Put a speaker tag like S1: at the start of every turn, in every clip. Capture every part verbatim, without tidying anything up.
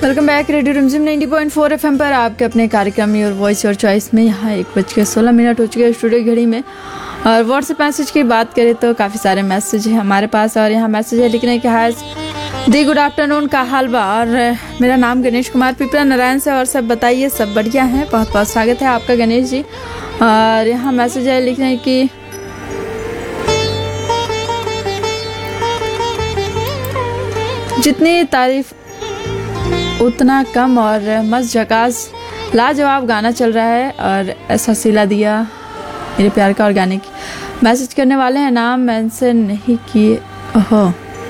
S1: Welcome back radio रिमझिम ninety point four FM पर आपके अपने कार्यक्रम योर वॉइस योर चॉइस में यहाँ एक बज के सोलह मिनट हो चुके हैं स्टूडियो घड़ी में। और व्हाट्सएप मैसेज की बात करें तो काफ़ी सारे मैसेज हैं हमारे पास। और यहाँ मैसेज है लिखने के हाय दी गुड आफ्टरनून का हाल बा। और मेरा नाम गणेश कुमार पिपरा नारायण से। और सब बताइए सब बढ़िया है। बहुत बहुत स्वागत है आपका गणेश जी। और यहाँ मैसेज है लिखने की जितनी तारीफ उतना कम और मस्त झकास लाजवाब गाना चल रहा है। और ऐसा सिला दिया मेरे प्यार का। और गाने की मैसेज करने वाले हैं नाम मेंशन नहीं किए। ओहो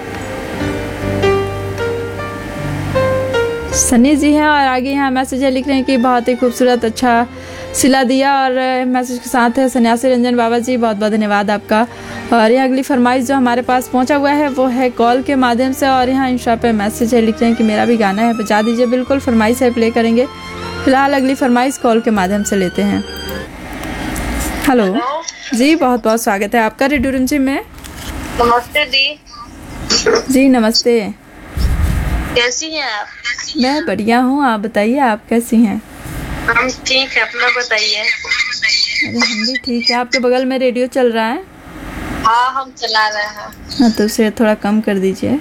S1: सनी जी हैं। और आगे यहाँ मैसेज है लिख रहे हैं कि बहुत ही खूबसूरत अच्छा सिला दिया। और मैसेज के साथ है सन्यासी रंजन बाबा जी, बहुत बहुत धन्यवाद आपका। और ये अगली फरमाइश जो हमारे पास पहुंचा हुआ है वो है कॉल के माध्यम से। और यहाँ इंस्टा पे मैसेज है लिख रहे हैं कि मेरा भी गाना है बजा दीजिए। बिल्कुल फरमाइश है प्ले करेंगे। फिलहाल अगली फरमाइश कॉल के माध्यम से लेते हैं। हेलो जी, बहुत बहुत स्वागत है आपका रेडियो रिमझिम में।
S2: नमस्ते दी।
S1: जी नमस्ते,
S2: कैसी हैं आप?
S1: मैं बढ़िया हूँ, आप बताइए आप कैसी हैं?
S2: हम ठीक है, अपना बताइए।
S1: अरे हम भी ठीक है। आपके बगल में रेडियो चल रहा है?
S2: हाँ हम चला रहे हैं।
S1: हाँ तो उसे थोड़ा कम कर दीजिए।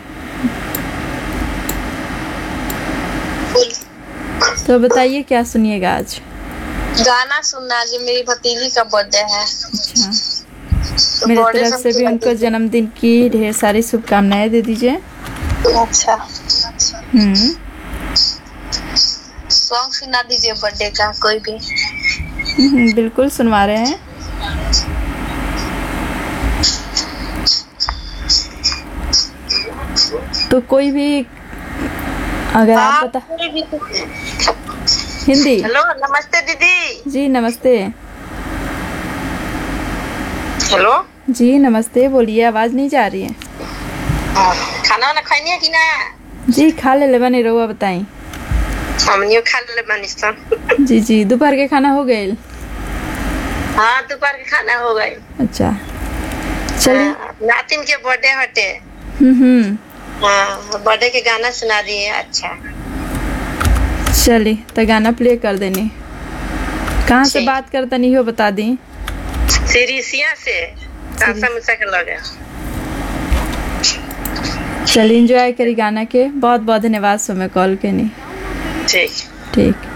S1: तो बताइए क्या सुनिएगा आज?
S2: गाना सुनना, आज मेरी भतीजी का बर्थडे है।
S1: अच्छा, मेरी तरफ से भी उनको जन्मदिन की ढेर सारी शुभकामनाएं दे दीजिए।
S2: अच्छा,
S1: हम्म
S2: सॉन्ग सुना दीजिए बर्थडे का कोई भी।
S1: हम्म, बिल्कुल सुनवा रहे हैं। तो कोई भी अगर आप बता। हिंदी।
S2: हेलो नमस्ते दीदी।
S1: जी नमस्ते।
S2: हेलो
S1: जी नमस्ते, बोलिए, आवाज नहीं जा रही है।
S2: खाना वाना खाई है कि ना?
S1: जी खा ले बने रहुआ, बताई।
S2: हमनियो खा ले बनी।
S1: जी जी, दोपहर के खाना हो गए?
S2: हाँ दोपहर के खाना हो गए।
S1: अच्छा चलिए।
S2: नातिन के बर्थडे हटे।
S1: हम्म हम्म
S2: हाँ बर्थडे के गाना सुना दिए। अच्छा
S1: चलिए तो गाना प्ले कर देनी। कहाँ से बात करता नहीं हो बता दी?
S2: सिरिसिया से कांसा के लगे।
S1: चलिए एंजॉय करी गाना के। बहुत बहुत धन्यवाद समय कॉल के नहीं।
S2: ठीक
S1: ठीक।